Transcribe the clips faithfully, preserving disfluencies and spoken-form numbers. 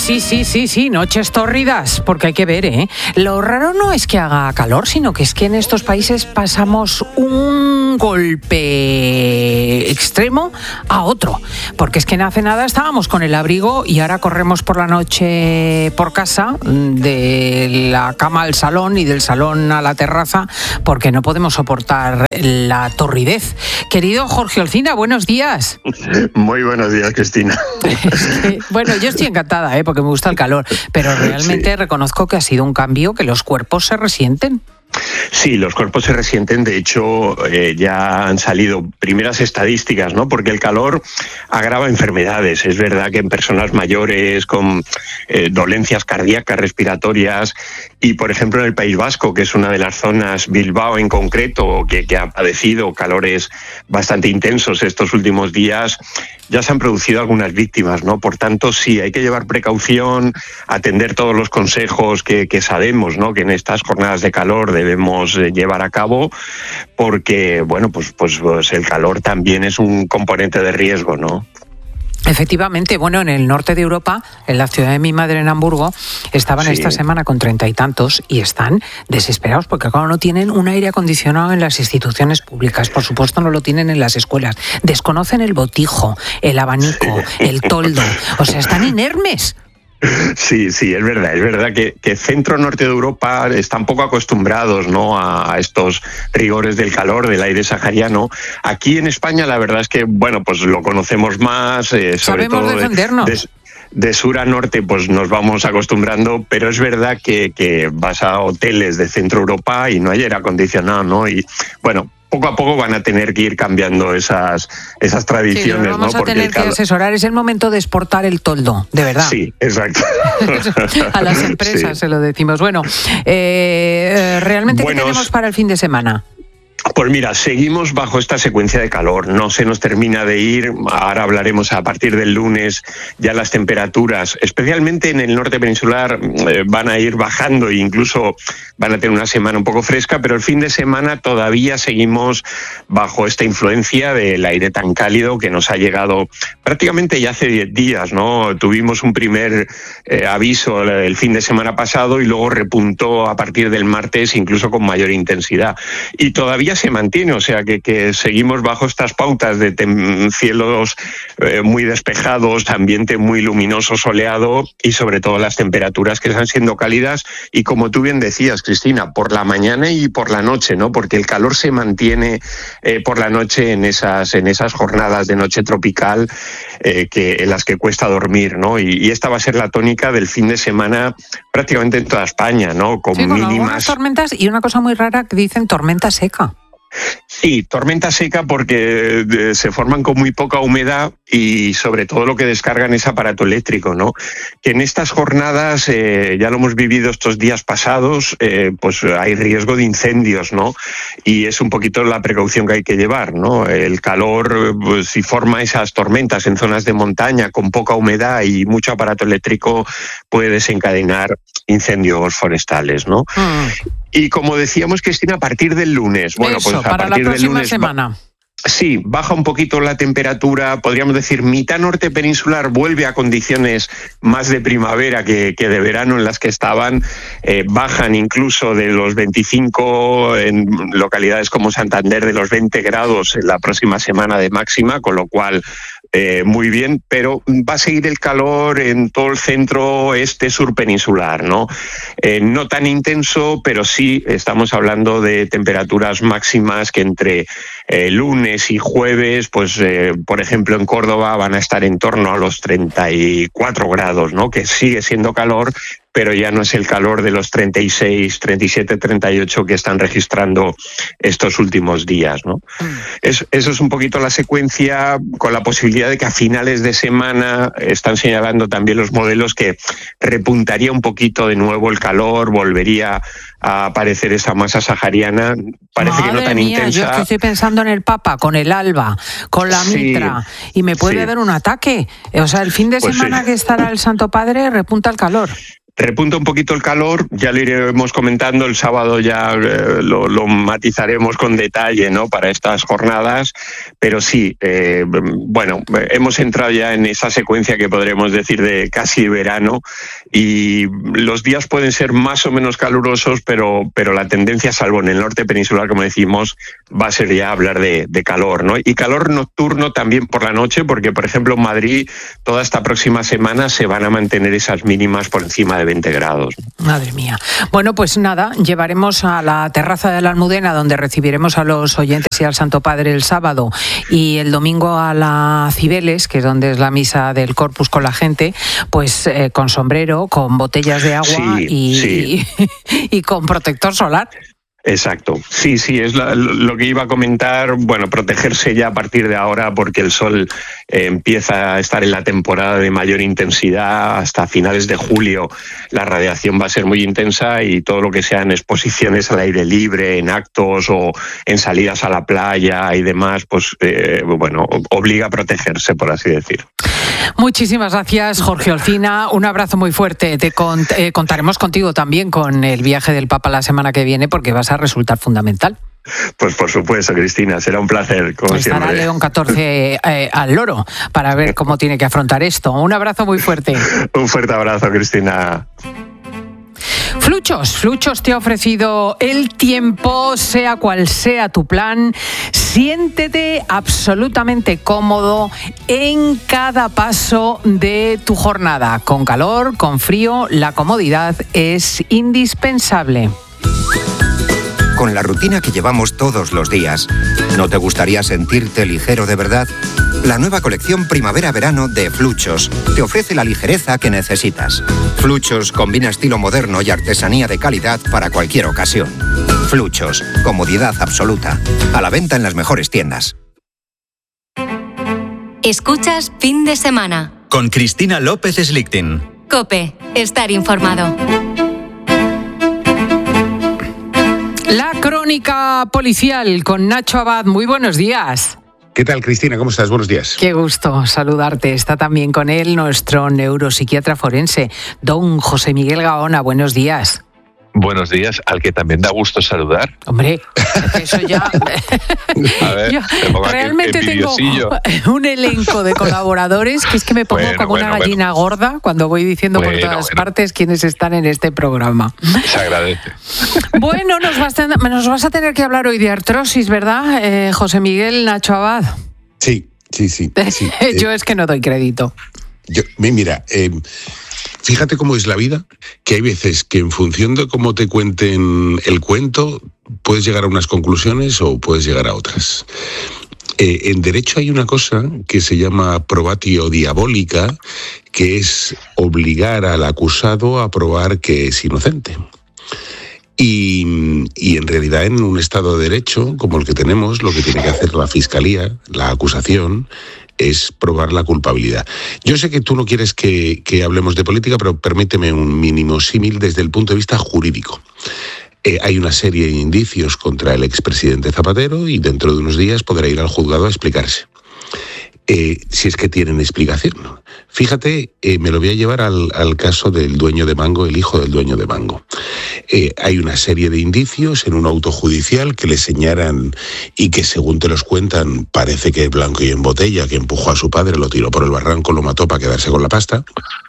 sí, sí, sí, sí, noches tórridas, porque hay que ver, ¿eh? Lo raro no es que haga calor, sino que es que en estos países pasamos un golpe extremo a otro, porque es que no hace nada estábamos con el abrigo y ahora corremos por la noche por casa, de la cama al salón y del salón a la terraza, porque no podemos soportar la torridez. Querido Jorge Olcina, buenos días. Muy buenos días, Cristina. Bueno, yo estoy encantada, ¿eh? Porque me gusta el calor, pero realmente sí. Reconozco que ha sido un cambio que los cuerpos se resienten. Sí, los cuerpos se resienten. De hecho, eh, ya han salido primeras estadísticas, ¿no? Porque el calor agrava enfermedades. Es verdad que en personas mayores con eh, dolencias cardíacas, respiratorias, y por ejemplo en el País Vasco, que es una de las zonas, Bilbao en concreto, que, que ha padecido calores bastante intensos estos últimos días, ya se han producido algunas víctimas, ¿no? Por tanto, sí, hay que llevar precaución, atender todos los consejos que, que sabemos, ¿no? Que en estas jornadas de calor debemos llevar a cabo, porque, bueno, pues, pues, pues el calor también es un componente de riesgo, ¿no? Efectivamente, bueno, en el norte de Europa, en la ciudad de mi madre, en Hamburgo, estaban sí. esta semana con treinta y tantos y están desesperados porque, claro, no tienen un aire acondicionado en las instituciones públicas, por supuesto no lo tienen en las escuelas, desconocen el botijo, el abanico, sí. el toldo, o sea, están inermes. Sí, sí, es verdad, es verdad que, que centro-norte de Europa están poco acostumbrados, ¿no? a, a estos rigores del calor, del aire sahariano. Aquí en España la verdad es que, bueno, pues lo conocemos más, eh, sobre Sabemos todo defendernos. De, de, de sur a norte pues nos vamos acostumbrando, pero es verdad que, que vas a hoteles de centro Europa y no hay aire acondicionado, ¿no? Y bueno, poco a poco van a tener que ir cambiando esas esas tradiciones, sí, vamos ¿no? a Porque tener calor... que asesorar. Es el momento de exportar el toldo, de verdad. Sí, exacto. A las empresas sí. se lo decimos. Bueno, eh, ¿realmente Buenos... qué tenemos para el fin de semana? Pues mira, seguimos bajo esta secuencia de calor, no se nos termina de ir, ahora hablaremos a partir del lunes, ya las temperaturas, especialmente en el norte peninsular, eh, van a ir bajando e incluso van a tener una semana un poco fresca, pero el fin de semana todavía seguimos bajo esta influencia del aire tan cálido que nos ha llegado prácticamente ya hace diez días, ¿no? Tuvimos un primer eh, aviso el fin de semana pasado y luego repuntó a partir del martes incluso con mayor intensidad. Y todavía se mantiene, o sea que, que seguimos bajo estas pautas de tem- cielos eh, muy despejados, ambiente muy luminoso, soleado y sobre todo las temperaturas que están siendo cálidas y como tú bien decías, Cristina, por la mañana y por la noche, ¿no? Porque el calor se mantiene eh, por la noche en esas en esas jornadas de noche tropical eh, que en las que cuesta dormir, ¿no? Y, y esta va a ser la tónica del fin de semana prácticamente en toda España, ¿no? Con, sí, con mínimas tormentas y una cosa muy rara que dicen tormenta seca. Sí, tormenta seca porque se forman con muy poca humedad y sobre todo lo que descargan es aparato eléctrico, ¿no? Que en estas jornadas, eh, ya lo hemos vivido estos días pasados, eh, pues hay riesgo de incendios, ¿no? Y es un poquito la precaución que hay que llevar, ¿no? El calor, pues, si forma esas tormentas en zonas de montaña con poca humedad y mucho aparato eléctrico, puede desencadenar incendios forestales, ¿no? Mm. Y como decíamos, Cristina, a partir del lunes, bueno, Eso, pues a para partir la próxima del lunes semana. Va... Sí, baja un poquito la temperatura, podríamos decir mitad norte peninsular vuelve a condiciones más de primavera que, que de verano en las que estaban, eh, bajan incluso de los veinticinco en localidades como Santander de los veinte grados en la próxima semana de máxima, con lo cual eh, muy bien, pero va a seguir el calor en todo el centro este sur peninsular, ¿no? Eh, no tan intenso, pero sí estamos hablando de temperaturas máximas que entre eh, lunes y jueves, pues eh, por ejemplo en Córdoba van a estar en torno a los treinta y cuatro grados, ¿no? Que sigue siendo calor, pero ya no es el calor de los treinta y seis, treinta y siete, treinta y ocho que están registrando estos últimos días, ¿no? Mm. Es, eso es un poquito la secuencia, con la posibilidad de que a finales de semana están señalando también los modelos que repuntaría un poquito de nuevo el calor, volvería a aparecer esa masa sahariana, parece Madre que no tan mía, intensa. Yo es que estoy pensando en el Papa, con el alba, con la sí, mitra, y me puede sí. dar un ataque. O sea, el fin de pues semana sí. que estará el Santo Padre repunta el calor. Repunta un poquito el calor, ya lo iremos comentando, el sábado ya eh, lo, lo matizaremos con detalle, ¿no?, para estas jornadas, pero sí, eh, bueno, hemos entrado ya en esa secuencia que podremos decir de casi verano, y los días pueden ser más o menos calurosos, pero, pero la tendencia, salvo en el norte peninsular, como decimos, va a ser ya hablar de, de calor, ¿no? Y calor nocturno también por la noche, porque por ejemplo en Madrid toda esta próxima semana se van a mantener esas mínimas por encima de veinte grados. Madre mía. Bueno, pues nada, llevaremos a la terraza de la Almudena, donde recibiremos a los oyentes y al Santo Padre el sábado, y el domingo a la Cibeles, que es donde es la misa del Corpus con la gente, pues eh, con sombrero, con botellas de agua sí, y, sí. y, y con protector solar. Exacto, sí, sí, es la, lo que iba a comentar, bueno, protegerse ya a partir de ahora, porque el sol eh, empieza a estar en la temporada de mayor intensidad, hasta finales de julio la radiación va a ser muy intensa, y todo lo que sean exposiciones al aire libre, en actos o en salidas a la playa y demás, pues eh, bueno, obliga a protegerse, por así decir. Muchísimas gracias, Jorge Olcina. Un abrazo muy fuerte. Te cont- eh, contaremos contigo también con el viaje del Papa la semana que viene, porque vas a resultar fundamental. Pues por supuesto, Cristina, será un placer, como Estará siempre. León catorce eh, al loro para ver cómo tiene que afrontar esto. Un abrazo muy fuerte. Un fuerte abrazo, Cristina. Fluchos, Fluchos te ha ofrecido el tiempo, sea cual sea tu plan. Siéntete absolutamente cómodo en cada paso de tu jornada. Con calor, con frío, la comodidad es indispensable. Con la rutina que llevamos todos los días, ¿no te gustaría sentirte ligero de verdad? La nueva colección Primavera-Verano de Fluchos te ofrece la ligereza que necesitas. Fluchos combina estilo moderno y artesanía de calidad para cualquier ocasión. Fluchos, comodidad absoluta. A la venta en las mejores tiendas. Escuchas Fin de Semana. Con Cristina López Slichting. COPE. Estar informado. La crónica policial con Nacho Abad. Muy buenos días. ¿Qué tal, Cristina? ¿Cómo estás? Buenos días. Qué gusto saludarte. Está también con él nuestro neuropsiquiatra forense, don José Miguel Gaona. Buenos días. Buenos días, al que también da gusto saludar. Hombre, eso ya... A ver, Yo realmente tengo un elenco de colaboradores que es que me pongo bueno, como bueno, una gallina bueno. gorda cuando voy diciendo bueno, por todas bueno. partes quiénes están en este programa. Se agradece. Bueno, nos vas, a, nos vas a tener que hablar hoy de artrosis, ¿verdad, eh, José Miguel Nacho Abad? Sí, sí, sí. sí. Yo es que no doy crédito. Yo, mira, eh, fíjate cómo es la vida, que hay veces que en función de cómo te cuenten el cuento, puedes llegar a unas conclusiones o puedes llegar a otras. Eh, en derecho hay una cosa que se llama probatio diabólica, que es obligar al acusado a probar que es inocente. Y, y en realidad en un Estado de Derecho como el que tenemos, lo que tiene que hacer la Fiscalía, la acusación, es probar la culpabilidad. Yo sé que tú no quieres que, que hablemos de política, pero permíteme un mínimo símil desde el punto de vista jurídico. Eh, hay una serie de indicios contra el expresidente Zapatero y dentro de unos días podrá ir al juzgado a explicarse. Eh, si es que tienen explicación. Fíjate, eh, me lo voy a llevar al, al caso del dueño de Mango, el hijo del dueño de Mango. Eh, hay una serie de indicios en un auto judicial que le señalan y que, según te los cuentan, parece que es blanco y en botella, que empujó a su padre, lo tiró por el barranco, lo mató para quedarse con la pasta.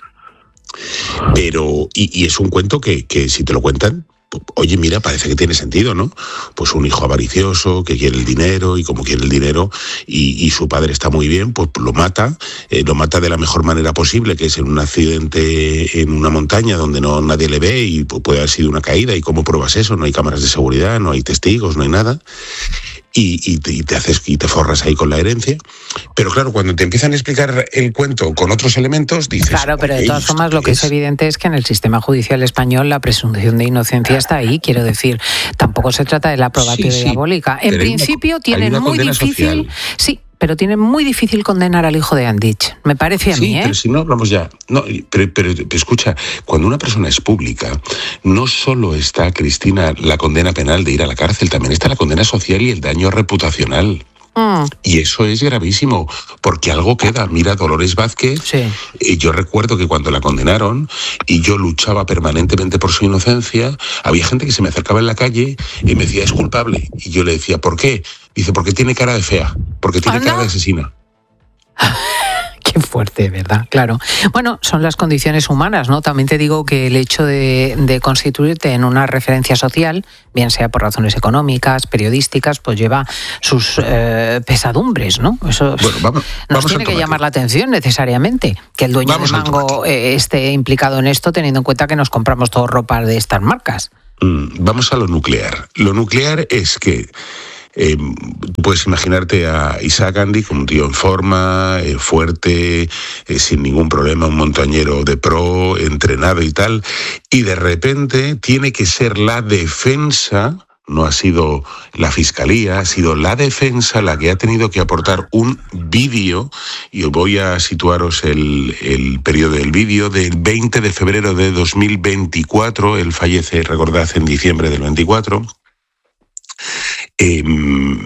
Pero, y, y es un cuento que, que si te lo cuentan, oye, mira, parece que tiene sentido, ¿no? Pues un hijo avaricioso que quiere el dinero y como quiere el dinero y, y su padre está muy bien, pues lo mata, eh, lo mata de la mejor manera posible, que es en un accidente en una montaña donde no nadie le ve y pues, puede haber sido una caída. ¿Y cómo pruebas eso? No hay cámaras de seguridad, no hay testigos, no hay nada. Y, y, te, y te haces y te forras ahí con la herencia. Pero claro, cuando te empiezan a explicar el cuento con otros elementos, dices... Claro, pero de todas formas lo que es evidente es que en el sistema judicial español la presunción de inocencia está ahí. Quiero decir, tampoco se trata de la probatio sí, sí, diabólica. En principio una, tienen muy difícil... Social. Sí, pero tienen muy difícil condenar al hijo de Andich. Me parece a sí, mí, ¿eh? Pero si no hablamos ya. No, pero, pero, pero escucha, cuando una persona es pública, no solo está, Cristina, la condena penal de ir a la cárcel, también está la condena social y el daño reputacional. Mm. Y eso es gravísimo, porque algo queda. Mira, Dolores Vázquez, Sí. eh, yo recuerdo que cuando la condenaron y yo luchaba permanentemente por su inocencia, había gente que se me acercaba en la calle y me decía, es culpable. Y yo le decía, ¿por qué? Dice, porque tiene cara de fea, porque tiene ¿Anda? cara de asesina. Qué fuerte, ¿verdad? Claro. Bueno, son las condiciones humanas, ¿no? También te digo que el hecho de, de constituirte en una referencia social, bien sea por razones económicas, periodísticas, pues lleva sus eh, pesadumbres, ¿no? Eso Bueno, vamos, nos vamos tiene al que tomate. llamar la atención necesariamente, que el dueño Vamos de al Mango eh, esté implicado en esto, teniendo en cuenta que nos compramos todo ropa de estas marcas. Mm, Vamos a lo nuclear. Lo nuclear es que Eh, puedes imaginarte a Isaac Andy como un tío en forma, eh, fuerte, eh, sin ningún problema, un montañero de pro, entrenado y tal, y de repente tiene que ser la defensa, no ha sido la fiscalía, ha sido la defensa la que ha tenido que aportar un vídeo, y os voy a situaros el, el periodo del vídeo, del veinte de febrero de dos mil veinticuatro, él fallece, recordad, en diciembre del veinticuatro, Eh,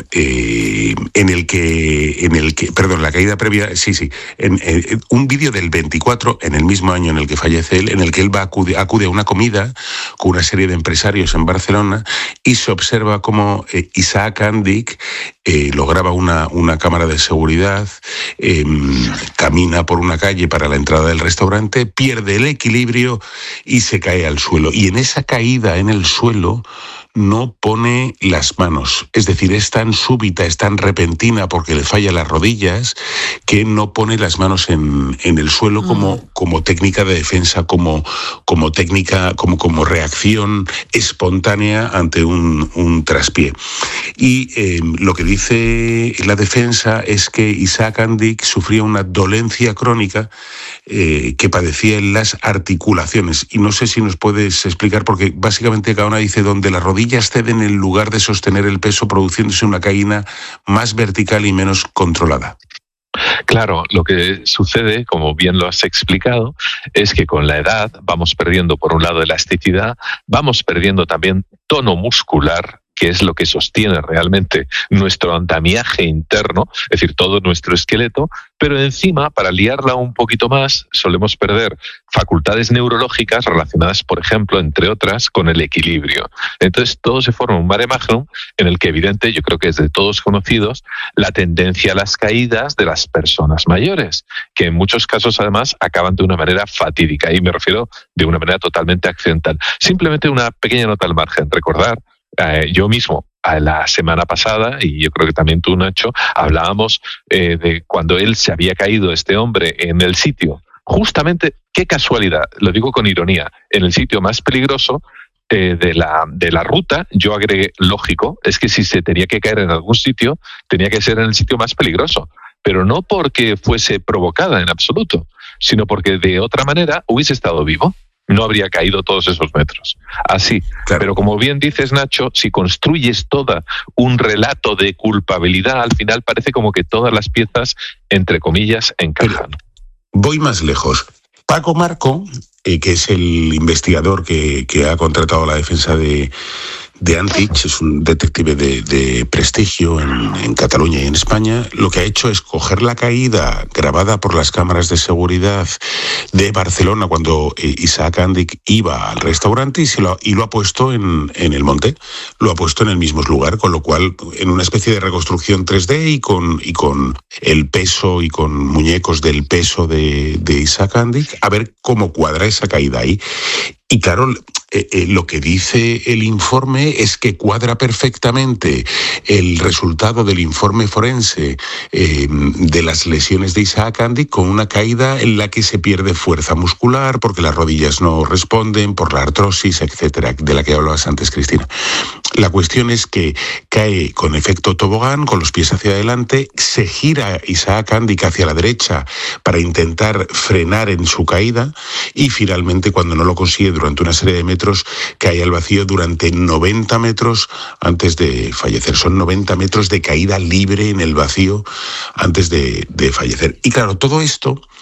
eh, en el que, en el que, perdón, la caída previa, sí, sí, en, en, un vídeo del veinticuatro, en el mismo año en el que fallece él, en el que él va a acude, acude a una comida con una serie de empresarios en Barcelona y se observa cómo eh, Isaac Andy eh, lo graba una, una cámara de seguridad, eh, camina por una calle para la entrada del restaurante, pierde el equilibrio y se cae al suelo. Y en esa caída en el suelo no pone las manos, es decir, es tan súbita, es tan repentina porque le falla las rodillas que no pone las manos en, en el suelo como, mm. como técnica de defensa, como, como técnica, como, como reacción espontánea ante un, un traspié. Y eh, lo que dice la defensa es que Isaac Andy sufría una dolencia crónica eh, que padecía en las articulaciones. Y no sé si nos puedes explicar, porque básicamente cada una dice donde las rodillas ceden en lugar de sostener el peso, produciéndose una caída más vertical y menos controlada. Claro, lo que sucede, como bien lo has explicado, es que con la edad vamos perdiendo, por un lado, elasticidad, vamos perdiendo también tono muscular, que es lo que sostiene realmente nuestro andamiaje interno, es decir, todo nuestro esqueleto, pero encima, para liarla un poquito más, solemos perder facultades neurológicas relacionadas, por ejemplo, entre otras, con el equilibrio. Entonces, todo se forma un mare magnum en el que, evidente, yo creo que es de todos conocidos, la tendencia a las caídas de las personas mayores, que en muchos casos, además, acaban de una manera fatídica, y me refiero de una manera totalmente accidental. Simplemente una pequeña nota al margen, recordar, Eh, yo mismo, a la semana pasada, y yo creo que también tú, Nacho, hablábamos eh, de cuando él se había caído, este hombre, en el sitio, justamente, qué casualidad, lo digo con ironía, en el sitio más peligroso eh, de, la, de la ruta. Yo agregué, lógico, es que si se tenía que caer en algún sitio, tenía que ser en el sitio más peligroso, pero no porque fuese provocada en absoluto, sino porque de otra manera hubiese estado vivo. No habría caído todos esos metros. Así. Claro. Pero como bien dices, Nacho, si construyes todo un relato de culpabilidad, al final parece como que todas las piezas, entre comillas, encajan. Pero voy más lejos. Paco Marco, eh, que es el investigador que, que ha contratado la defensa de, de Antich, es un detective de, de prestigio en, en Cataluña y en España, lo que ha hecho es coger la caída grabada por las cámaras de seguridad de Barcelona cuando Isaac Andy iba al restaurante y, se lo, y lo ha puesto en, en el monte, lo ha puesto en el mismo lugar, con lo cual en una especie de reconstrucción tres D y con, y con el peso y con muñecos del peso de, de Isaac Andy, a ver cómo cuadra esa caída ahí. Y claro, eh, eh, lo que dice el informe es que cuadra perfectamente el resultado del informe forense eh, de las lesiones de Isaac Andy con una caída en la que se pierde fuerza muscular porque las rodillas no responden, por la artrosis, etcétera, de la que hablabas antes, Cristina. La cuestión es que cae con efecto tobogán, con los pies hacia adelante, se gira Isaac Andy hacia la derecha para intentar frenar en su caída y finalmente, cuando no lo consigue durante una serie de metros, cae al vacío durante noventa metros antes de fallecer. Son noventa metros de caída libre en el vacío antes de, de fallecer. Y claro, todo esto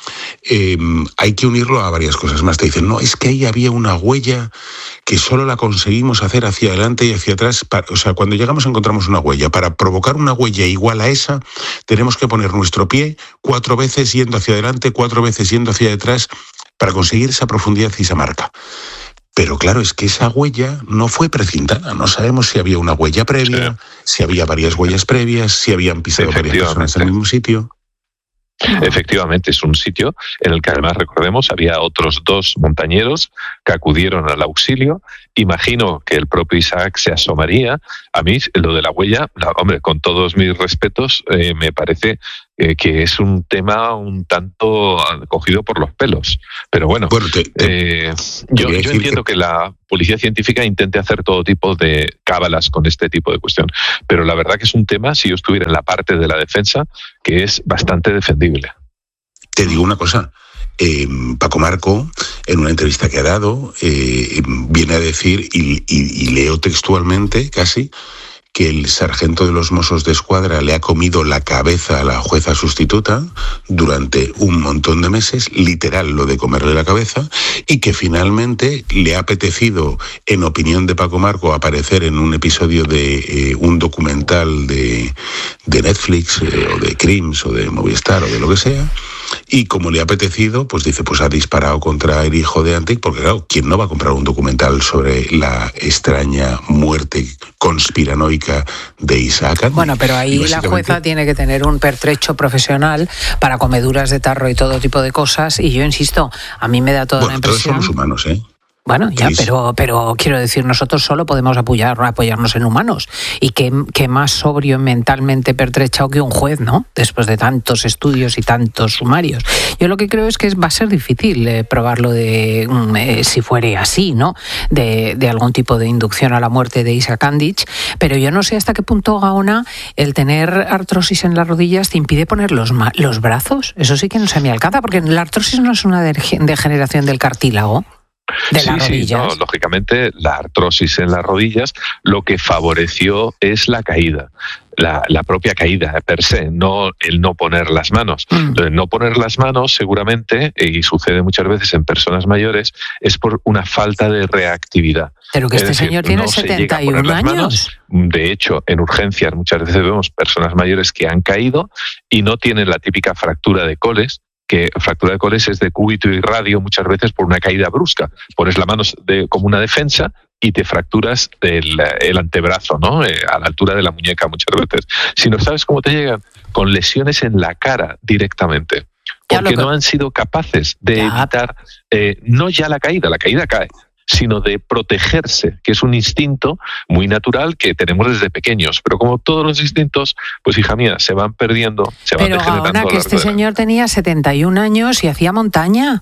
eh, hay que unirlo a varias cosas más. Te dicen, no, es que ahí había una huella que solo la conseguimos hacer hacia adelante y hacia atrás. Para, o sea, cuando llegamos encontramos una huella. Para provocar una huella igual a esa, tenemos que poner nuestro pie cuatro veces yendo hacia adelante, cuatro veces yendo hacia atrás, para conseguir esa profundidad y esa marca. Pero claro, es que esa huella no fue precintada. No sabemos si había una huella previa, sí. si había varias huellas previas, si habían pisado varias personas en el mismo sitio. Efectivamente, es un sitio en el que además, recordemos, había otros dos montañeros que acudieron al auxilio. Imagino que el propio Isaac se asomaría. A mí, lo de la huella, la, hombre, con todos mis respetos, eh, me parece eh, que es un tema un tanto cogido por los pelos. Pero bueno, bueno te, te, eh, yo, yo entiendo que... que la policía científica intente hacer todo tipo de cábalas con este tipo de cuestión. Pero la verdad que es un tema, si yo estuviera en la parte de la defensa, que es bastante defendible. Te digo una cosa. Eh, Paco Marco, en una entrevista que ha dado, eh, viene a decir, y, y, y leo textualmente casi, que el sargento de los Mossos de Escuadra le ha comido la cabeza a la jueza sustituta durante un montón de meses, literal lo de comerle la cabeza, y que finalmente le ha apetecido, en opinión de Paco Marco, aparecer en un episodio de eh, un documental de, de Netflix, eh, o de Crims, o de Movistar, o de lo que sea. Y como le ha apetecido, pues dice, pues ha disparado contra el hijo de Antic, porque claro, ¿quién no va a comprar un documental sobre la extraña muerte conspiranoica de Isaac Antic? Bueno, pero ahí básicamente... la jueza tiene que tener un pertrecho profesional para comeduras de tarro y todo tipo de cosas, y yo insisto, a mí me da toda bueno, la impresión... todos somos humanos, ¿eh? Bueno, ya, pero pero quiero decir, nosotros solo podemos apoyar, apoyarnos en humanos. Y qué, qué más sobrio mentalmente pertrechado que un juez, ¿no? Después de tantos estudios y tantos sumarios. Yo lo que creo es que va a ser difícil eh, probarlo de, eh, si fuere así, ¿no? De, de algún tipo de inducción a la muerte de Isaac Antic. Pero yo no sé hasta qué punto, Gaona, el tener artrosis en las rodillas te impide poner los, los brazos. Eso sí que no se me alcanza, porque la artrosis no es una degeneración del cartílago. De sí, las rodillas. Sí, no, lógicamente la artrosis en las rodillas lo que favoreció es la caída, la, la propia caída per se, no el no poner las manos. Mm. El no poner las manos seguramente, y sucede muchas veces en personas mayores, es por una falta de reactividad. Pero que es este decir, señor tiene no setenta y un años. Manos. De hecho, en urgencias muchas veces vemos personas mayores que han caído y no tienen la típica fractura de coles, que fractura de coles es de cúbito y radio muchas veces por una caída brusca. Pones la mano de, como una defensa y te fracturas el, el antebrazo, ¿no? Eh, a la altura de la muñeca muchas veces. Si no sabes cómo te llegan, con lesiones en la cara directamente. Porque que... no han sido capaces de ya. evitar, eh, no ya la caída, la caída cae, sino de protegerse, que es un instinto muy natural que tenemos desde pequeños. Pero como todos los instintos, pues hija mía, se van perdiendo, se van Pero degenerando. Pero ahora que este señor tenía setenta y un años y hacía montaña.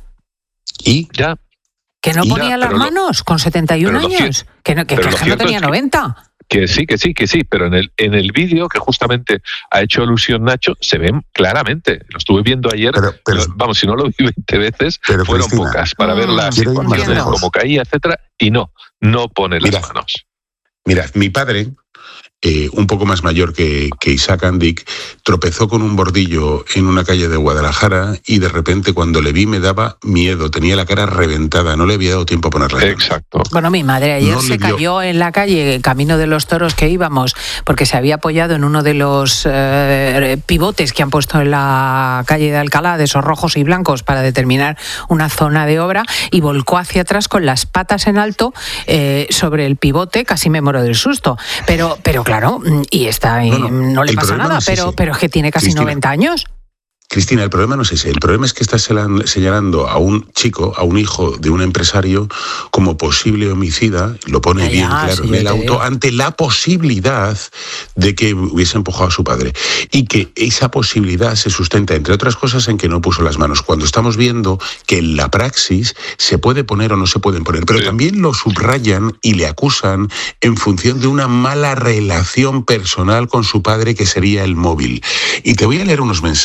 Y ya. Que no y ponía ya, las manos lo, con setenta y un años. Cierto, que no, que, que, que no tenía es noventa. Que, que sí, que sí, que sí, pero en el en el vídeo que justamente ha hecho alusión Nacho, se ven claramente. Lo estuve viendo ayer, pero, pero, vamos, si no lo vi veinte veces, fueron Cristina, pocas para ver las situaciones, cómo caía, etcétera, y no, no pone las mira, manos. Mira, mi padre, eh, un poco más mayor que, que Isaac Antic, tropezó con un bordillo en una calle de Guadalajara y de repente cuando le vi me daba miedo, tenía la cara reventada, no le había dado tiempo a ponerla. Exacto. Bueno, mi madre ayer no se cayó en la calle, camino de los toros que íbamos, porque se había apoyado en uno de los eh, pivotes que han puesto en la calle de Alcalá, de esos rojos y blancos, para determinar una zona de obra, y volcó hacia atrás con las patas en alto eh, sobre el pivote, casi me muero del susto. Pero, pero claro, Claro, y está, no, no, no le pasa nada, no es pero, pero es que tiene casi Cristina, noventa años. Cristina, el problema no es ese. El problema es que estás señalando a un chico, a un hijo de un empresario, como posible homicida, lo pone ya, bien claro sí, en el auto, digo. ante la posibilidad de que hubiese empujado a su padre. Y que esa posibilidad se sustenta, entre otras cosas, en que no puso las manos. Cuando estamos viendo que en la praxis se puede poner o no se pueden poner, pero sí. también lo subrayan y le acusan en función de una mala relación personal con su padre, que sería el móvil. Y te voy a leer unos mensajes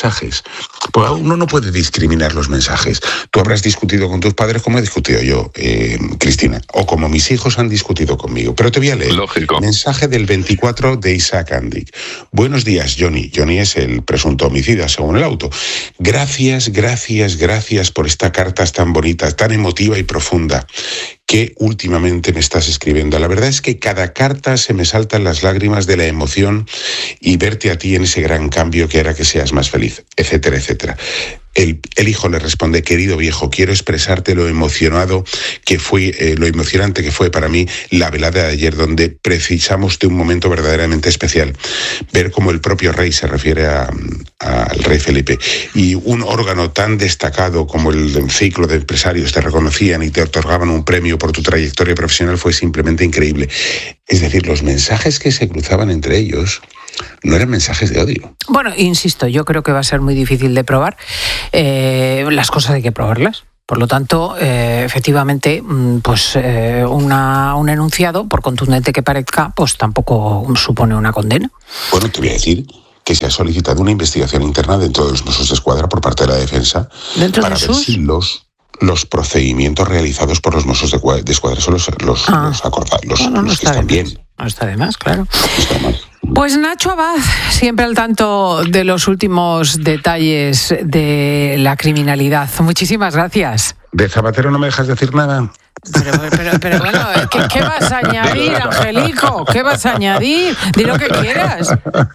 Pues uno no puede discriminar los mensajes. Tú habrás discutido con tus padres como he discutido yo, eh, Cristina, o como mis hijos han discutido conmigo. Pero te voy a leer. Lógico. Mensaje del veinticuatro de Isaac Andic. Buenos días, Johnny. Johnny es el presunto homicida, según el auto. Gracias, gracias, gracias por esta carta tan bonita, tan emotiva y profunda que últimamente me estás escribiendo. La verdad es que cada carta se me saltan las lágrimas de la emoción y verte a ti en ese gran cambio que hará que seas más feliz, etcétera, etcétera. El, el hijo le responde: querido viejo, quiero expresarte lo emocionado que fue, eh, lo emocionante que fue para mí la velada de ayer, donde precisamos de un momento verdaderamente especial. Ver cómo el propio rey se refiere a, a, al rey Felipe, y un órgano tan destacado como el ciclo de empresarios te reconocían y te otorgaban un premio por tu trayectoria profesional fue simplemente increíble. Es decir, los mensajes que se cruzaban entre ellos no eran mensajes de odio. Bueno, insisto, yo creo que va a ser muy difícil de probar. Eh, las cosas hay que probarlas. Por lo tanto, eh, efectivamente, pues eh, una, un enunciado, por contundente que parezca, pues tampoco supone una condena. Bueno, te voy a decir que se ha solicitado una investigación interna dentro de los Mossos de Escuadra por parte de la defensa ¿Dentro para de ver sus? si los los procedimientos realizados por los Mossos de, de Escuadra son los, los, ah. los acordados, los, no, no, no los que está están de bien. No está de más, claro. No está mal. Pues Nacho Abad, siempre al tanto de los últimos detalles de la criminalidad. Muchísimas gracias. ¿De Zapatero no me dejas decir nada? Pero, pero, pero bueno, ¿qué, ¿qué vas a añadir, Angelico? ¿Qué vas a añadir? Di lo que quieras.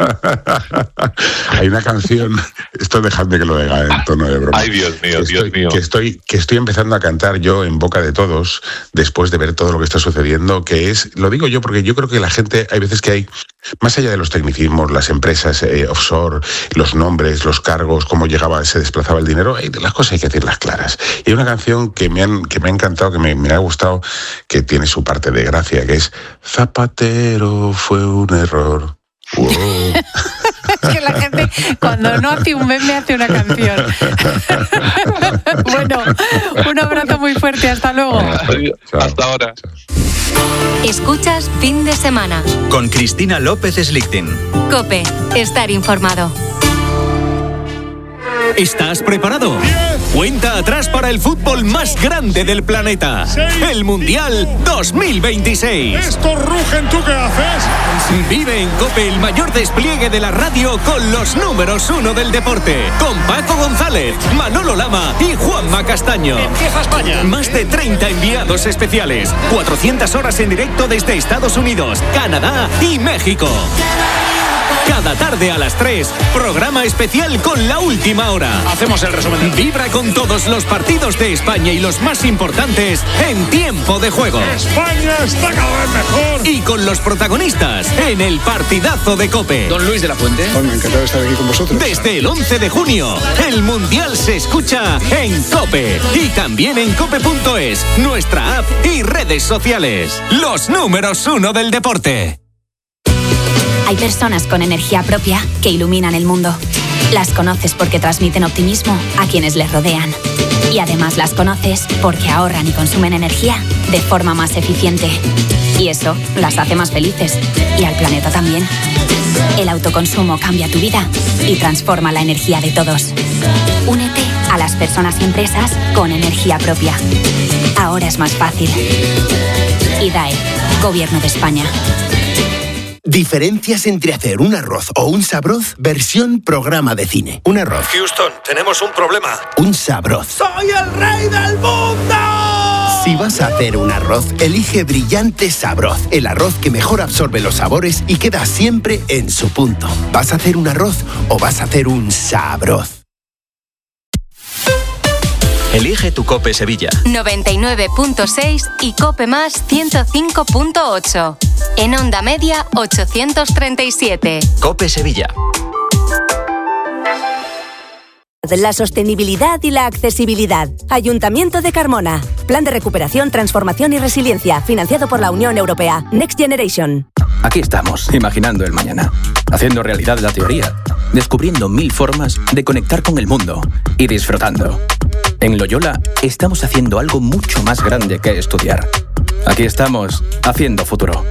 Hay una canción, esto dejadme que lo diga en tono de broma. Ay, Dios mío, que Dios estoy, mío. Que estoy, que estoy empezando a cantar yo en boca de todos, después de ver todo lo que está sucediendo, que es, lo digo yo porque yo creo que la gente, hay veces que hay, más allá de los tecnicismos, las empresas eh, offshore, los nombres, los cargos, cómo llegaba, se desplazaba el dinero, hay, las cosas hay que decirlas claras. Y hay una canción que me, han, que me ha encantado, que me, me ha gustado, que tiene su parte de gracia, que es Zapatero fue un error. Wow. Es que la gente, cuando no hace un meme, hace una canción. Bueno, un abrazo muy fuerte. Hasta luego. Chao. Hasta ahora. Chao. Escuchas Fin de Semana. Con Cristina López Slichting. COPE. Estar informado. ¿Estás preparado? Cuenta atrás para el fútbol más grande del planeta. El Mundial dos mil veintiséis. ¡Estos rugen! ¿Tú qué haces? Vive en COPE el mayor despliegue de la radio con los números uno del deporte. Con Paco González, Manolo Lama y Juanma Castaño. Empieza España. Más de treinta enviados especiales. cuatrocientas horas en directo desde Estados Unidos, Canadá y México. Cada tarde a las tres, programa especial con La Última Hora. Hacemos el resumen. Vibra con todos los partidos de España y los más importantes en tiempo de juego. España está cada vez mejor. Y con los protagonistas en el partidazo de COPE. Don Luis de la Fuente. Bueno, encantado de estar aquí con vosotros. Desde el once de junio, el Mundial se escucha en COPE. Y también en cope punto es, nuestra app y redes sociales. Los números uno del deporte. Hay personas con energía propia que iluminan el mundo. Las conoces porque transmiten optimismo a quienes les rodean. Y además las conoces porque ahorran y consumen energía de forma más eficiente. Y eso las hace más felices. Y al planeta también. El autoconsumo cambia tu vida y transforma la energía de todos. Únete a las personas y empresas con energía propia. Ahora es más fácil. I D A E, Gobierno de España. Diferencias entre hacer un arroz o un sabroz, versión programa de cine. Un arroz. Houston, tenemos un problema. Un sabroz. ¡Soy el rey del mundo! Si vas a hacer un arroz, elige Brillante Sabroz, el arroz que mejor absorbe los sabores y queda siempre en su punto. ¿Vas a hacer un arroz o vas a hacer un sabroz? Elige tu COPE Sevilla. noventa y nueve punto seis y COPE Más ciento cinco punto ocho. En onda media ochocientos treinta y siete. COPE Sevilla. La sostenibilidad y la accesibilidad. Ayuntamiento de Carmona. Plan de recuperación, transformación y resiliencia. Financiado por la Unión Europea. Next Generation. Aquí estamos, imaginando el mañana. Haciendo realidad la teoría. Descubriendo mil formas de conectar con el mundo. Y disfrutando. En Loyola estamos haciendo algo mucho más grande que estudiar. Aquí estamos, haciendo futuro.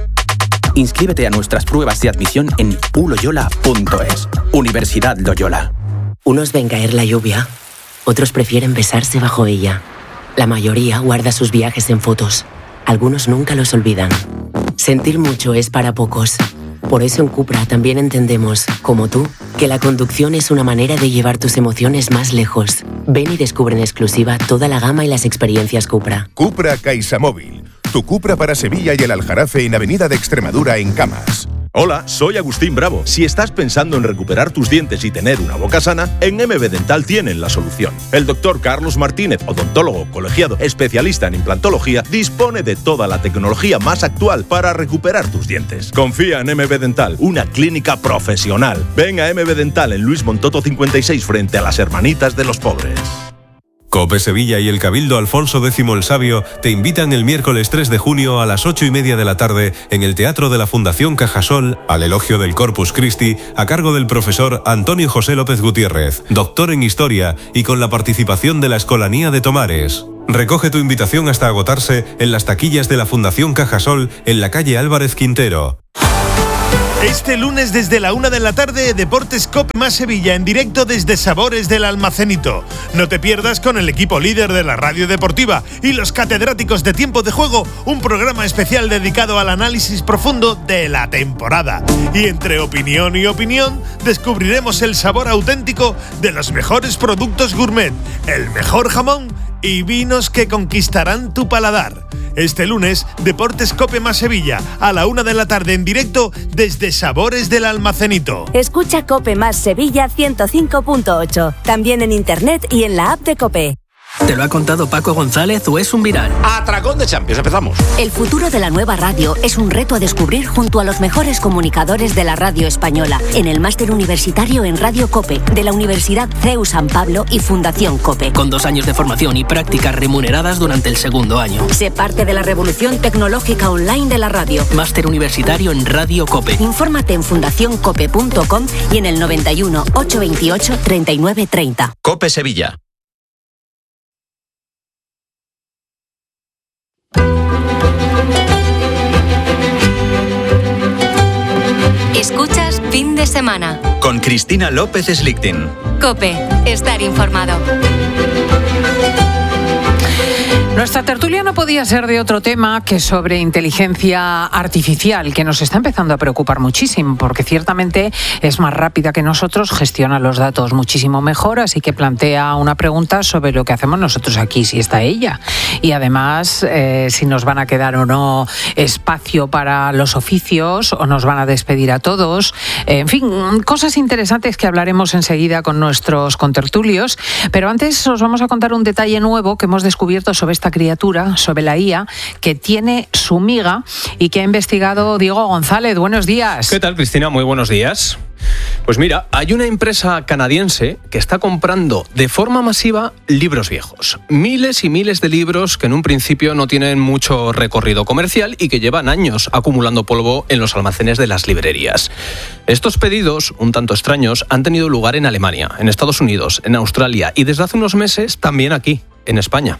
Inscríbete a nuestras pruebas de admisión en u loyola punto es. Universidad Loyola. Unos ven caer la lluvia, otros prefieren besarse bajo ella. La mayoría guarda sus viajes en fotos. Algunos nunca los olvidan. Sentir mucho es para pocos. Por eso en Cupra también entendemos, como tú, que la conducción es una manera de llevar tus emociones más lejos. Ven y descubre en exclusiva toda la gama y las experiencias Cupra. Cupra CaixaMóvil. Tu Cupra para Sevilla y el Aljarafe en Avenida de Extremadura en Camas. Hola, soy Agustín Bravo. Si estás pensando en recuperar tus dientes y tener una boca sana, en M B Dental tienen la solución. El doctor Carlos Martínez, odontólogo colegiado especialista en implantología, dispone de toda la tecnología más actual para recuperar tus dientes. Confía en M B Dental, una clínica profesional. Ven a M B Dental en Luis Montoto cincuenta y seis frente a las Hermanitas de los Pobres. COPE Sevilla y el Cabildo Alfonso X el Sabio te invitan el miércoles tres de junio a las ocho y media de la tarde en el Teatro de la Fundación Cajasol al elogio del Corpus Christi a cargo del profesor Antonio José López Gutiérrez, doctor en Historia y con la participación de la Escolanía de Tomares. Recoge tu invitación hasta agotarse en las taquillas de la Fundación Cajasol en la calle Álvarez Quintero. Este lunes desde la una de la tarde, Deportes COPE más Sevilla en directo desde Sabores del Almacenito. No te pierdas con el equipo líder de la radio deportiva y los catedráticos de Tiempo de Juego, un programa especial dedicado al análisis profundo de la temporada. Y entre opinión y opinión, descubriremos el sabor auténtico de los mejores productos gourmet, el mejor jamón y vinos que conquistarán tu paladar. Este lunes, Deportes COPE más Sevilla, a la una de la tarde en directo desde Sabores del Almacenito. Escucha COPE más Sevilla ciento cinco punto ocho, también en internet y en la app de COPE. ¿Te lo ha contado Paco González o es un viral? Atracón de Champions, empezamos. El futuro de la nueva radio es un reto a descubrir junto a los mejores comunicadores de la radio española en el máster universitario en Radio COPE de la Universidad C E U San Pablo y Fundación COPE. Con dos años de formación y prácticas remuneradas durante el segundo año. Sé parte de la revolución tecnológica online de la radio. Máster universitario en Radio COPE. Infórmate en fundación cope punto com y en el noventa y uno, ochocientos veintiocho, treinta y nueve treinta. COPE Sevilla. Escuchas Fin de Semana. Con Cristina López Slichting. COPE. Estar informado. Nuestra tertulia no podía ser de otro tema que sobre inteligencia artificial, que nos está empezando a preocupar muchísimo, porque ciertamente es más rápida que nosotros, gestiona los datos muchísimo mejor, así que plantea una pregunta sobre lo que hacemos nosotros aquí, si está ella. Y además, eh, si nos van a quedar o no espacio para los oficios, o nos van a despedir a todos. Eh, en fin, cosas interesantes que hablaremos enseguida con nuestros contertulios. Pero antes os vamos a contar un detalle nuevo que hemos descubierto sobre esta criatura, sobre la I A, que tiene su miga y que ha investigado Diego González. Buenos días. ¿Qué tal, Cristina? Muy buenos días. Pues mira, hay una empresa canadiense que está comprando de forma masiva libros viejos. Miles y miles de libros que en un principio no tienen mucho recorrido comercial y que llevan años acumulando polvo en los almacenes de las librerías. Estos pedidos, un tanto extraños, han tenido lugar en Alemania, en Estados Unidos, en Australia y desde hace unos meses también aquí, en España.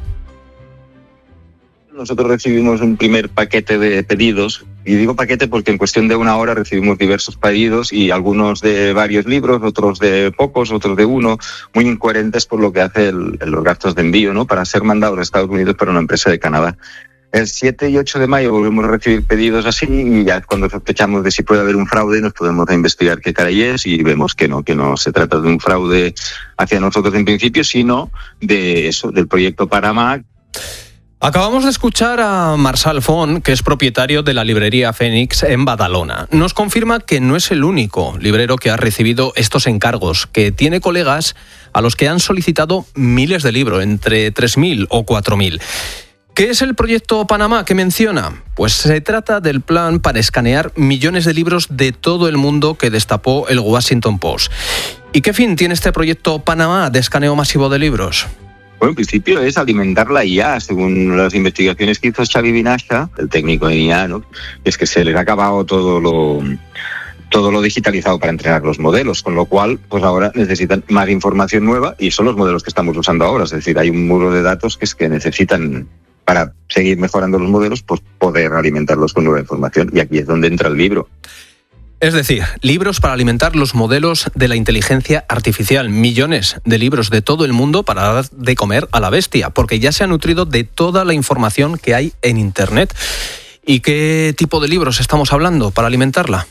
Nosotros recibimos un primer paquete de pedidos, y digo paquete porque en cuestión de una hora recibimos diversos pedidos y algunos de varios libros, otros de pocos, otros de uno, muy incoherentes por lo que hace el, los gastos de envío, ¿no? Para ser mandados a Estados Unidos para una empresa de Canadá. El siete y ocho de mayo volvemos a recibir pedidos así y ya cuando sospechamos de si puede haber un fraude nos podemos a investigar qué caray es y vemos que no, que no se trata de un fraude hacia nosotros en principio, sino de eso, del proyecto Panamá. Acabamos de escuchar a Marçal Font, que es propietario de la librería Fénix en Badalona. Nos confirma que no es el único librero que ha recibido estos encargos, que tiene colegas a los que han solicitado miles de libros, entre tres mil o cuatro mil. ¿Qué es el proyecto Panamá que menciona? Pues se trata del plan para escanear millones de libros de todo el mundo que destapó el Washington Post. ¿Y qué fin tiene este proyecto Panamá de escaneo masivo de libros? Bueno, en principio es alimentar la I A, según las investigaciones que hizo Xavi Vinasha, el técnico en I A, ¿no? Es que se les ha acabado todo lo todo lo digitalizado para entrenar los modelos, con lo cual pues ahora necesitan más información nueva y son los modelos que estamos usando ahora. Es decir, hay un muro de datos que es que necesitan, para seguir mejorando los modelos, pues poder alimentarlos con nueva información. Y aquí es donde entra el libro. Es decir, libros para alimentar los modelos de la inteligencia artificial. Millones de libros de todo el mundo para dar de comer a la bestia, porque ya se ha nutrido de toda la información que hay en Internet. ¿Y qué tipo de libros estamos hablando para alimentarla?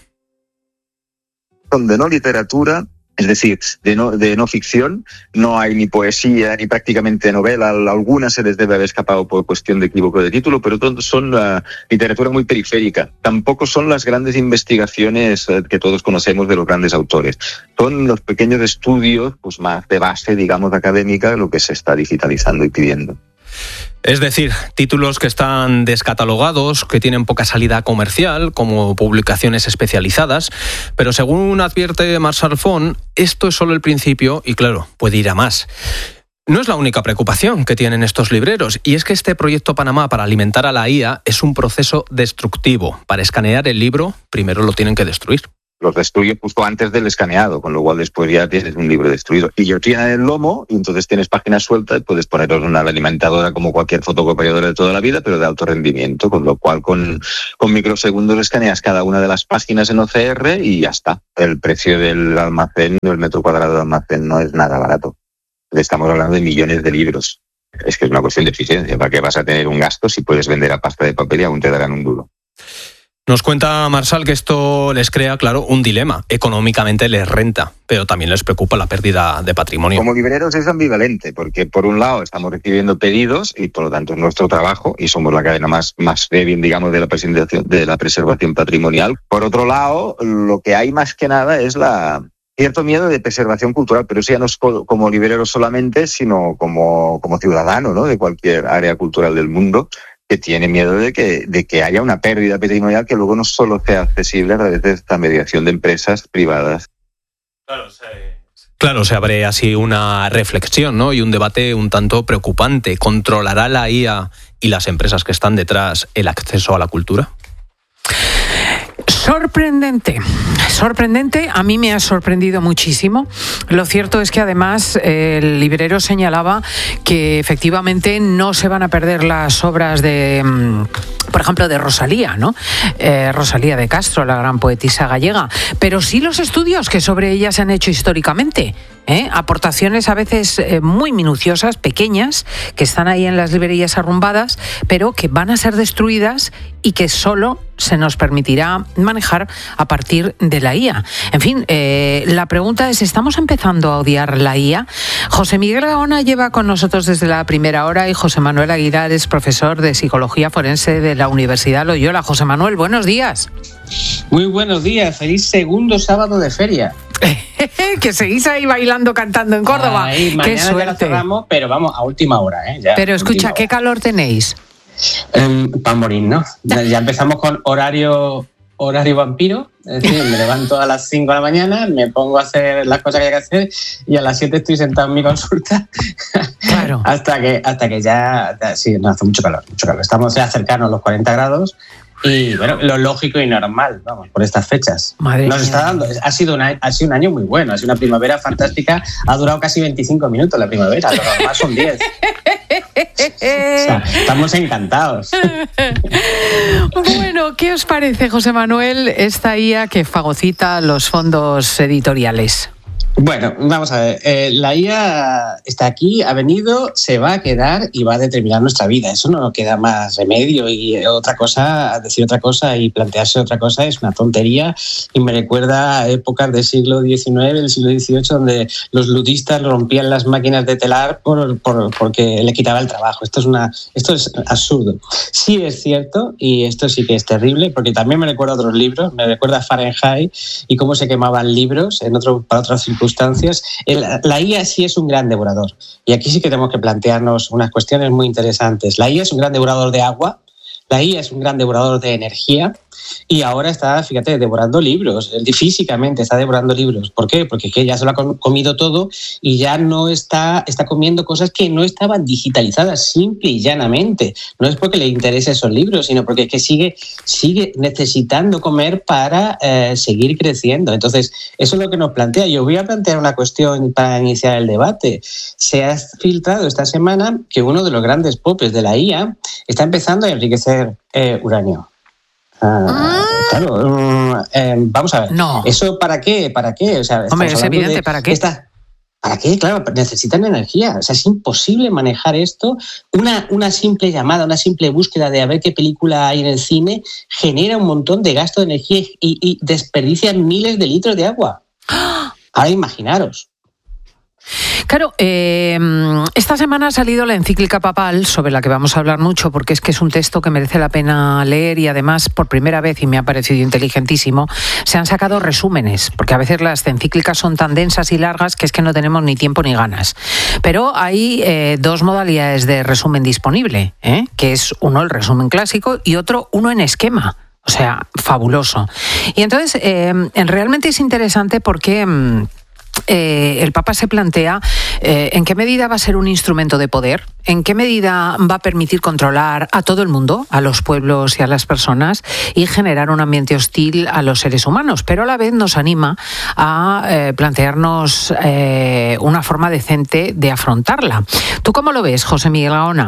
Son de no literatura, es decir, de no, de no ficción. No hay ni poesía ni prácticamente novela. Algunas se les debe haber escapado por cuestión de equívoco de título, pero todos son uh, literatura muy periférica. Tampoco son las grandes investigaciones uh, que todos conocemos de los grandes autores. Son los pequeños estudios, pues más de base, digamos, académica, lo que se está digitalizando y pidiendo. Es decir, títulos que están descatalogados, que tienen poca salida comercial, como publicaciones especializadas, pero según advierte Marshall Fon, esto es solo el principio y, claro, puede ir a más. No es la única preocupación que tienen estos libreros, y es que este proyecto Panamá para alimentar a la I A es un proceso destructivo. Para escanear el libro, primero lo tienen que destruir. Los destruye justo antes del escaneado, con lo cual después ya tienes un libro destruido. Y yo tiene el lomo, y entonces tienes páginas sueltas, puedes ponerlos en una alimentadora como cualquier fotocopiadora de toda la vida, pero de alto rendimiento, con lo cual con, con microsegundos escaneas cada una de las páginas en O C R y ya está. El precio del almacén, el metro cuadrado de almacén no es nada barato. Estamos hablando de millones de libros. Es que es una cuestión de eficiencia. ¿Para qué vas a tener un gasto si puedes vender a pasta de papel y aún te darán un duro? Nos cuenta Marshall que esto les crea, claro, un dilema. Económicamente les renta, pero también les preocupa la pérdida de patrimonio. Como libreros es ambivalente, porque por un lado estamos recibiendo pedidos y por lo tanto es nuestro trabajo y somos la cadena más, más débil, digamos, de la presentación, de la preservación patrimonial. Por otro lado, lo que hay más que nada es la cierto miedo de preservación cultural, pero eso ya no es como librero solamente, sino como, como ciudadano, ¿no?, de cualquier área cultural del mundo, que tiene miedo de que, de que haya una pérdida patrimonial que luego no solo sea accesible a través de esta mediación de empresas privadas. Claro, sí. Claro, se abre así una reflexión, ¿no?, y un debate un tanto preocupante. ¿Controlará la I A y las empresas que están detrás el acceso a la cultura? Sorprendente, sorprendente, a mí me ha sorprendido muchísimo. Lo cierto es que además el librero señalaba que efectivamente no se van a perder las obras de, por ejemplo, de Rosalía, ¿no? Eh, Rosalía de Castro, la gran poetisa gallega, pero sí los estudios que sobre ella se han hecho históricamente. ¿Eh? Aportaciones a veces eh, muy minuciosas, pequeñas, que están ahí en las librerías arrumbadas, pero que van a ser destruidas y que solo se nos permitirá manejar a partir de la I A. En fin, eh, la pregunta es, ¿estamos empezando a odiar la I A? José Miguel Gaona lleva con nosotros desde la primera hora y José Manuel Aguilar es profesor de Psicología Forense de la Universidad Loyola. José Manuel, buenos días. Muy buenos días, feliz segundo sábado de feria. Que seguís ahí bailando, cantando en Córdoba. Ay, mañana qué suerte. Ya lo cerramos, pero vamos, a última hora, ¿eh? Ya, pero escucha, ¿qué hora. calor tenéis? Um, para morir, ¿no? Ya, ya empezamos con horario horario vampiro, es decir, me levanto a las cinco de la mañana, me pongo a hacer las cosas que hay que hacer y a las siete estoy sentado en mi consulta. Claro. hasta que hasta que ya, sí, no, hace mucho calor, mucho calor. Estamos ya cercanos a los cuarenta grados. Y bueno, lo lógico y normal, vamos, por estas fechas. Madre Nos mía. está dando, ha sido, una, ha sido un año muy bueno, ha sido una primavera fantástica, ha durado casi veinticinco minutos la primavera, lo normal son diez. O sea, estamos encantados. Bueno, ¿qué os parece, José Manuel, esta I A que fagocita los fondos editoriales? Bueno, vamos a ver, eh, la I A está aquí, ha venido, se va a quedar y va a determinar nuestra vida. Eso no queda más remedio y otra cosa, decir otra cosa y plantearse otra cosa es una tontería y me recuerda a épocas del siglo diecinueve, del siglo dieciocho, donde los ludistas rompían las máquinas de telar por, por, porque le quitaba el trabajo. Esto es, una, esto es absurdo. Sí es cierto y esto sí que es terrible porque también me recuerda a otros libros, me recuerda a Fahrenheit y cómo se quemaban libros en otro, para otras circunstancias. El, la I A sí es un gran devorador y aquí sí que tenemos que plantearnos unas cuestiones muy interesantes. La I A es un gran devorador de agua, la I A es un gran devorador de energía y ahora está, fíjate, devorando libros, físicamente está devorando libros. ¿Por qué? Porque es que ya se lo ha comido todo y ya no está, está comiendo cosas que no estaban digitalizadas, simple y llanamente. No es porque le interese esos libros, sino porque es que sigue, sigue necesitando comer para eh, seguir creciendo. Entonces, eso es lo que nos plantea. Yo voy a plantear una cuestión para iniciar el debate. Se ha filtrado esta semana que uno de los grandes popes de la I A está empezando a enriquecer eh, uranio. Ah, claro, eh, vamos a ver. No. ¿Eso para qué? ¿Para qué? O sea, Hombre, es evidente, ¿para qué? Esta, ¿Para qué? Claro, necesitan energía. O sea, es imposible manejar esto. Una, una simple llamada, una simple búsqueda de a ver qué película hay en el cine genera un montón de gasto de energía y, y desperdicia miles de litros de agua. Ahora imaginaros. Claro, eh, esta semana ha salido la encíclica papal, sobre la que vamos a hablar mucho, porque es que es un texto que merece la pena leer y además, por primera vez, y me ha parecido inteligentísimo, se han sacado resúmenes, porque a veces las encíclicas son tan densas y largas que es que no tenemos ni tiempo ni ganas. Pero hay eh, dos modalidades de resumen disponible, ¿eh? que es uno el resumen clásico y otro uno en esquema. O sea, fabuloso. Y entonces, eh, realmente es interesante porque... Eh, el Papa se plantea eh, en qué medida va a ser un instrumento de poder, en qué medida va a permitir controlar a todo el mundo, a los pueblos y a las personas, y generar un ambiente hostil a los seres humanos, pero a la vez nos anima a eh, plantearnos eh, una forma decente de afrontarla. ¿Tú cómo lo ves, José Miguel Gaona?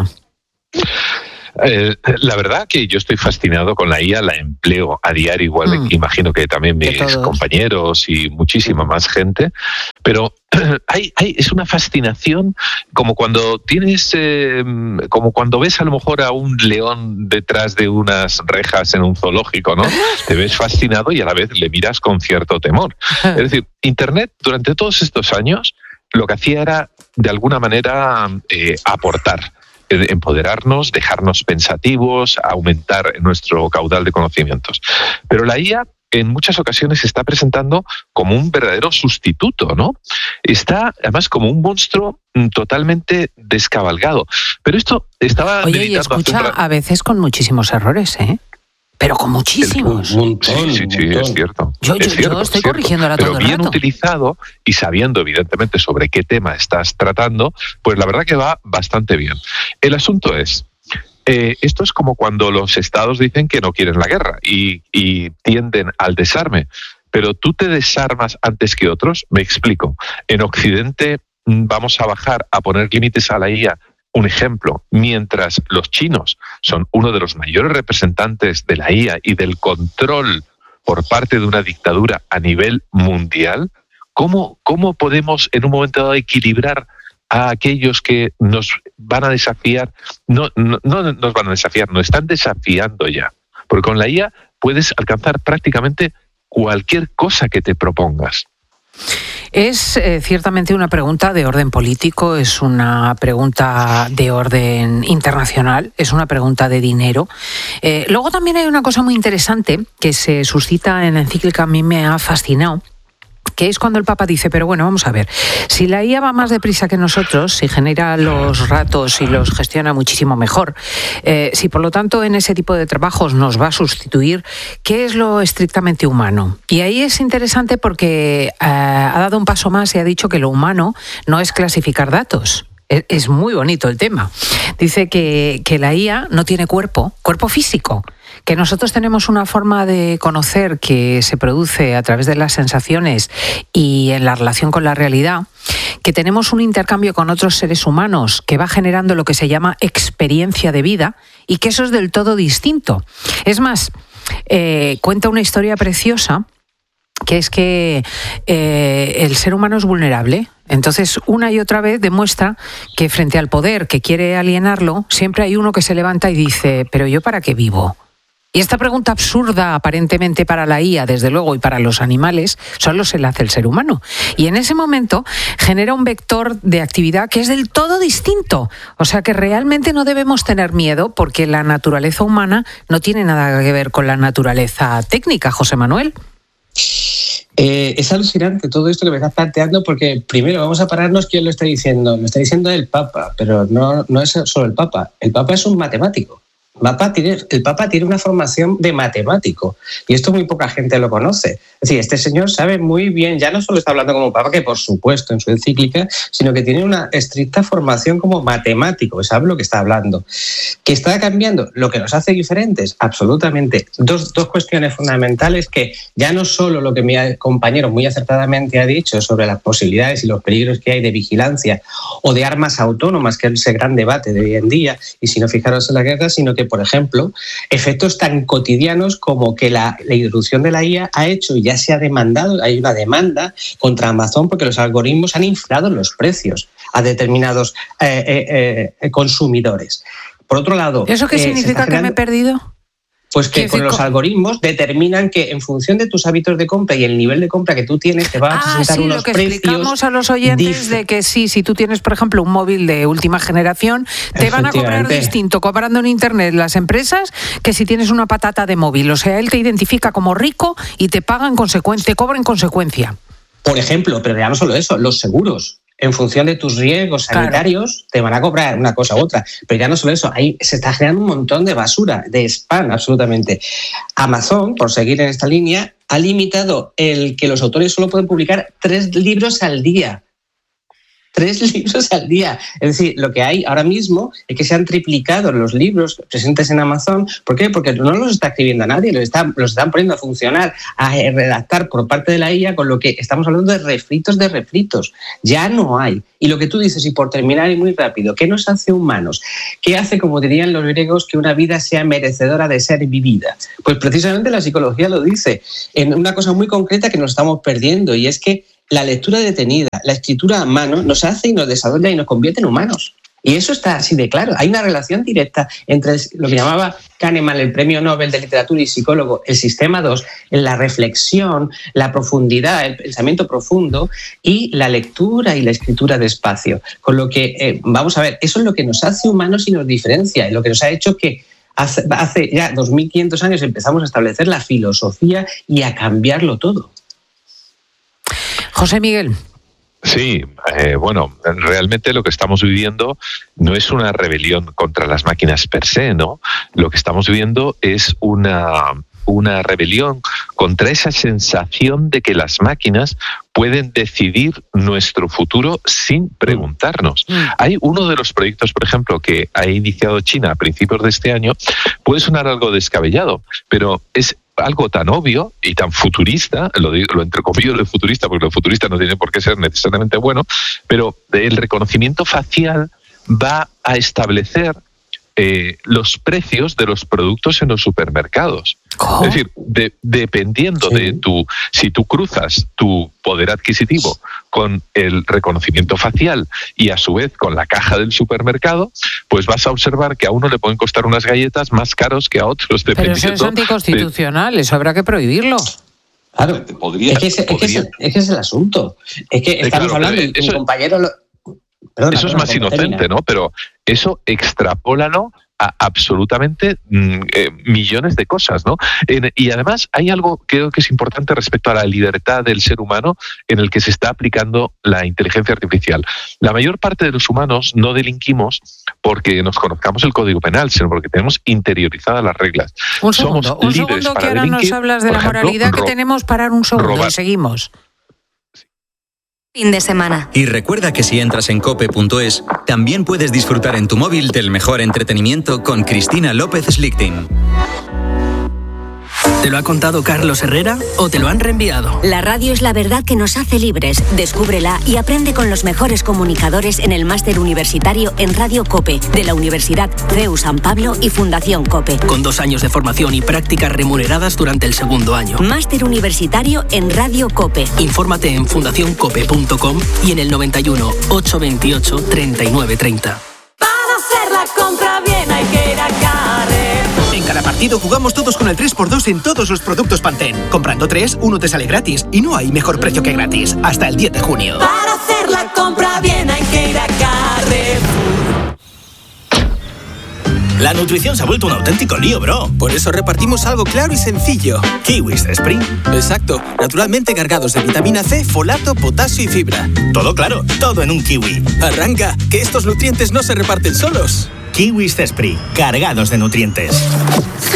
Eh, la verdad que yo estoy fascinado con la I A, la empleo a diario, igual mm. imagino que también mis que compañeros y muchísima más gente, pero hay, hay, es una fascinación como cuando tienes, eh, como cuando ves a lo mejor a un león detrás de unas rejas en un zoológico, ¿no? Te ves fascinado y a la vez le miras con cierto temor. Es decir, Internet durante todos estos años lo que hacía era, de alguna manera, eh, aportar, empoderarnos, dejarnos pensativos, aumentar nuestro caudal de conocimientos. Pero la I A en muchas ocasiones se está presentando como un verdadero sustituto, ¿no? Está además como un monstruo totalmente descabalgado. Pero esto estaba... Oye, y escucha, ra- a veces con muchísimos errores, ¿eh? Pero con muchísimos. Un montón, sí, sí, sí, es cierto. Yo, yo, es cierto, yo estoy es cierto. corrigiéndola todo Pero el bien rato. utilizado y sabiendo evidentemente sobre qué tema estás tratando, pues la verdad que va bastante bien. El asunto es, eh, esto es como cuando los estados dicen que no quieren la guerra y, y tienden al desarme, pero tú te desarmas antes que otros. Me explico. En Occidente vamos a bajar a poner límites a la I A. Un ejemplo, mientras los chinos son uno de los mayores representantes de la I A y del control por parte de una dictadura a nivel mundial, ¿cómo, cómo podemos en un momento dado equilibrar a aquellos que nos van a desafiar? No, no, no nos van a desafiar, nos están desafiando ya. Porque con la I A puedes alcanzar prácticamente cualquier cosa que te propongas. Es eh, ciertamente una pregunta de orden político, es una pregunta de orden internacional, es una pregunta de dinero. Eh, luego también hay una cosa muy interesante que se suscita en la encíclica, a mí me ha fascinado, que es cuando el Papa dice, pero bueno, vamos a ver, si la I A va más deprisa que nosotros, si genera los datos y los gestiona muchísimo mejor, eh, si por lo tanto en ese tipo de trabajos nos va a sustituir, ¿qué es lo estrictamente humano? Y ahí es interesante porque eh, ha dado un paso más y ha dicho que lo humano no es clasificar datos. Es muy bonito el tema. Dice que, que la I A no tiene cuerpo, cuerpo físico, que nosotros tenemos una forma de conocer que se produce a través de las sensaciones y en la relación con la realidad, que tenemos un intercambio con otros seres humanos que va generando lo que se llama experiencia de vida y que eso es del todo distinto. Es más, eh, cuenta una historia preciosa, que es que eh, el ser humano es vulnerable. Entonces, una y otra vez demuestra que frente al poder que quiere alienarlo, siempre hay uno que se levanta y dice, ¿pero yo para qué vivo? Y esta pregunta absurda, aparentemente para la I A, desde luego, y para los animales, solo se la hace el ser humano. Y en ese momento genera un vector de actividad que es del todo distinto. O sea que realmente no debemos tener miedo porque la naturaleza humana no tiene nada que ver con la naturaleza técnica, José Manuel. Eh, es alucinante todo esto que me estás planteando porque primero vamos a pararnos quién lo está diciendo. Lo está diciendo el Papa, pero no, no es solo el Papa. El Papa es un matemático. El Papa, tiene, el Papa tiene una formación de matemático y esto muy poca gente lo conoce. Es decir, este señor sabe muy bien, ya no solo está hablando como Papa, que por supuesto en su encíclica, sino que tiene una estricta formación como matemático, sabe lo que está hablando. ¿Que está cambiando? Lo que nos hace diferentes, absolutamente. Dos, dos cuestiones fundamentales que ya no solo lo que mi compañero muy acertadamente ha dicho sobre las posibilidades y los peligros que hay de vigilancia o de armas autónomas, que es ese gran debate de hoy en día, y si no fijaros en la guerra, sino que por ejemplo, efectos tan cotidianos como que la, la introducción de la I A ha hecho, y ya se ha demandado, hay una demanda contra Amazon porque los algoritmos han inflado los precios a determinados eh, eh, eh, consumidores. Por otro lado... ¿Eso qué eh, significa generando... que me he perdido? Pues que con los algoritmos determinan que en función de tus hábitos de compra y el nivel de compra que tú tienes te van a presentar ah, sí, unos lo que precios. Explicamos a los oyentes de que sí, si tú tienes, por ejemplo, un móvil de última generación, te van a cobrar distinto cobrando en internet las empresas que si tienes una patata de móvil. O sea, él te identifica como rico y te paga en consecuencia, te cobra en consecuencia. Por ejemplo, pero ya no solo eso, los seguros. En función de tus riesgos sanitarios, claro, te van a cobrar una cosa u otra. Pero ya no solo eso, ahí se está generando un montón de basura, de spam, absolutamente. Amazon, por seguir en esta línea, ha limitado el que los autores solo pueden publicar tres libros al día. Tres libros al día. Es decir, lo que hay ahora mismo es que se han triplicado los libros presentes en Amazon. ¿Por qué? Porque no los está escribiendo nadie, los están, los están poniendo a funcionar, a redactar por parte de la I A, con lo que estamos hablando de refritos de refritos. Ya no hay. Y lo que tú dices, y por terminar y muy rápido, ¿qué nos hace humanos? ¿Qué hace, como dirían los griegos, que una vida sea merecedora de ser vivida? Pues precisamente la psicología lo dice, en una cosa muy concreta que nos estamos perdiendo, y es que la lectura detenida, la escritura a mano, nos hace y nos desarrolla y nos convierte en humanos. Y eso está así de claro. Hay una relación directa entre lo que llamaba Kahneman, el premio Nobel de Literatura y psicólogo, el sistema dos, la reflexión, la profundidad, el pensamiento profundo, y la lectura y la escritura despacio. Con lo que, eh, vamos a ver, eso es lo que nos hace humanos y nos diferencia, y lo que nos ha hecho que hace, hace ya dos mil quinientos años empezamos a establecer la filosofía y a cambiarlo todo. José Miguel. Sí, eh, bueno, realmente lo que estamos viviendo no es una rebelión contra las máquinas per se, ¿no? Lo que estamos viviendo es una, una rebelión contra esa sensación de que las máquinas pueden decidir nuestro futuro sin preguntarnos. Mm. Hay uno de los proyectos, por ejemplo, que ha iniciado China a principios de este año, puede sonar algo descabellado, pero es algo tan obvio y tan futurista, lo, digo, lo entrecomillo de futurista, porque lo futurista no tiene por qué ser necesariamente bueno, pero el reconocimiento facial va a establecer eh, los precios de los productos en los supermercados. ¿Cómo? Es decir, de, dependiendo sí. de tu, si tú cruzas tu poder adquisitivo con el reconocimiento facial y a su vez con la caja del supermercado, pues vas a observar que a uno le pueden costar unas galletas más caros que a otros. Pero eso es anticonstitucional, de... eso habrá que prohibirlo. Claro, podría, es, que ese, podría. Es, que ese, es que es el asunto. Es que estamos claro, hablando, y mi compañero... Lo... Perdona, eso perdona, es más inocente, termina. ¿no? Pero eso extrapólalo a absolutamente mm, eh, millones de cosas, ¿no? En, y además hay algo que creo que es importante respecto a la libertad del ser humano en el que se está aplicando la inteligencia artificial. La mayor parte de los humanos no delinquimos porque nos conozcamos el Código Penal, sino porque tenemos interiorizadas las reglas. Un segundo, Somos un segundo que ahora delinquir, nos hablas de la ejemplo, moralidad que tenemos. Parar un segundo robar. Y seguimos. Fin de semana. Y recuerda que si entras en cope punto es, también puedes disfrutar en tu móvil del mejor entretenimiento con Cristina López Slichting. ¿Te lo ha contado Carlos Herrera o te lo han reenviado? La radio es la verdad que nos hace libres. Descúbrela y aprende con los mejores comunicadores en el máster universitario en Radio COPE de la Universidad C E U San Pablo y Fundación COPE. Con dos años de formación y prácticas remuneradas durante el segundo año. Máster universitario en Radio COPE. Infórmate en fundación cope punto com y en el noventa y uno, ochocientos veintiocho, treinta y nueve treinta. Para hacer la compra bien hay que ir a Carrer. En cada partido jugamos todos con el tres por dos en todos los productos Pantene. Comprando tres, uno te sale gratis. Y no hay mejor precio que gratis. Hasta el diez de junio. Para hacer la compra bien hay que ir a Carrefour. La nutrición se ha vuelto un auténtico lío, bro. Por eso repartimos algo claro y sencillo. Kiwis Spring. Exacto. Naturalmente cargados de vitamina C, folato, potasio y fibra. Todo claro, todo en un kiwi. Arranca, que estos nutrientes no se reparten solos. Kiwis Esprit, cargados de nutrientes.